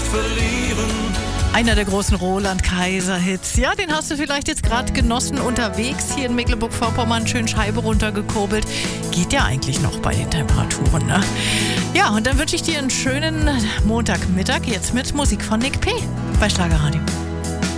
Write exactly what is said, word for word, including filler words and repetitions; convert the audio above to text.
verlieren. Einer der großen Roland-Kaiser-Hits. Ja, den hast du vielleicht jetzt gerade genossen unterwegs hier in Mecklenburg-Vorpommern. Schön Scheibe runtergekurbelt. Geht ja eigentlich noch bei den Temperaturen, ne? Ja, und dann wünsche ich dir einen schönen Montagmittag jetzt mit Musik von Nick P. bei Schlagerradio.